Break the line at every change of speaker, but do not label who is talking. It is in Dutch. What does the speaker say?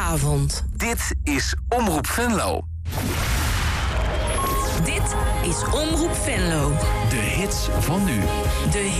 avond.
Dit is Omroep Venlo.
Dit is Omroep Venlo.
De hits van nu.
De